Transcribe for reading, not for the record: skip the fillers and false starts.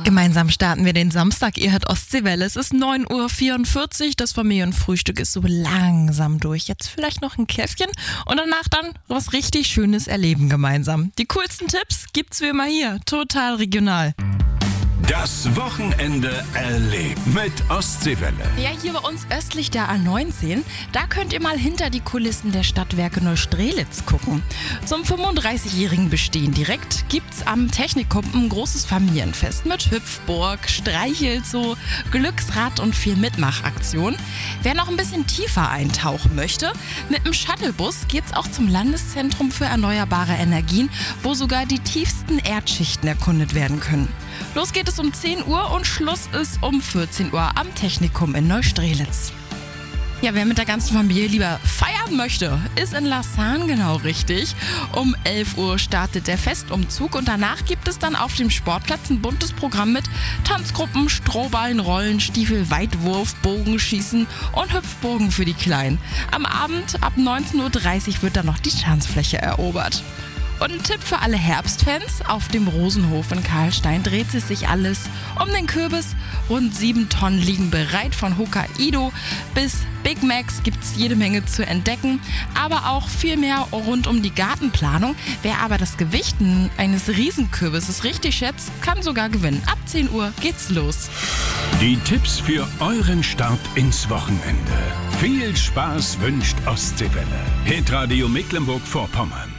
Gemeinsam starten wir den Samstag. Ihr hört Ostseewelle. Es ist 9:44 Uhr. Das Familienfrühstück ist so langsam durch. Jetzt vielleicht noch ein Käffchen und danach dann was richtig Schönes erleben gemeinsam. Die coolsten Tipps gibt's wie immer hier. Total regional. Das Wochenende erlebt mit Ostseewelle. Ja, hier bei uns östlich der A19, da könnt ihr mal hinter die Kulissen der Stadtwerke Neustrelitz gucken. Zum 35-jährigen Bestehen direkt gibt's am Technikum ein großes Familienfest mit Hüpfburg, Streichelzoo, Glücksrad und viel Mitmachaktion. Wer noch ein bisschen tiefer eintauchen möchte, mit dem Shuttlebus geht's auch zum Landeszentrum für erneuerbare Energien, wo sogar die tiefsten Erdschichten erkundet werden können. Los geht es um 10 Uhr und Schluss ist um 14 Uhr am Technikum in Neustrelitz. Ja, wer mit der ganzen Familie lieber feiern möchte, ist in Lassan genau richtig. Um 11 Uhr startet der Festumzug und danach gibt es dann auf dem Sportplatz ein buntes Programm mit Tanzgruppen, Strohballen, Rollen, Stiefel, Weitwurf, Bogenschießen und Hüpfburgen für die Kleinen. Am Abend ab 19:30 Uhr wird dann noch die Tanzfläche erobert. Und ein Tipp für alle Herbstfans: Auf dem Rosenhof in Karlstein dreht sich alles um den Kürbis. Rund 7 Tonnen liegen bereit. Von Hokkaido bis Big Macs gibt's jede Menge zu entdecken, aber auch viel mehr rund um die Gartenplanung. Wer aber das Gewicht eines Riesenkürbisses richtig schätzt, kann sogar gewinnen. Ab 10 Uhr geht's los. Die Tipps für euren Start ins Wochenende. Viel Spaß wünscht Ostseewelle. Hitradio Mecklenburg-Vorpommern.